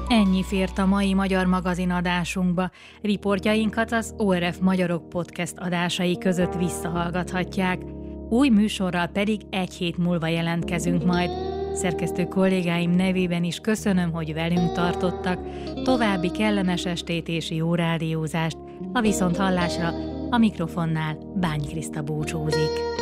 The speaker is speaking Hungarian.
Ennyi fért a mai Magyar Magazin adásunkba. Riportjainkat az ORF Magyarok Podcast adásai között visszahallgathatják. Új műsorral pedig egy hét múlva jelentkezünk majd. Szerkesztő kollégáim nevében is köszönöm, hogy velünk tartottak. További kellemes estét és jó rádiózást. A viszonthallásra a mikrofonnál Bány Kriszta búcsúzik.